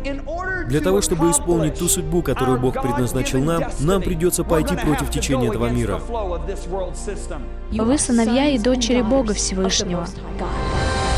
Для того, чтобы исполнить ту судьбу, которую Бог предназначил нам придется пойти против течения этого мира. Вы сыновья и дочери Бога Всевышнего.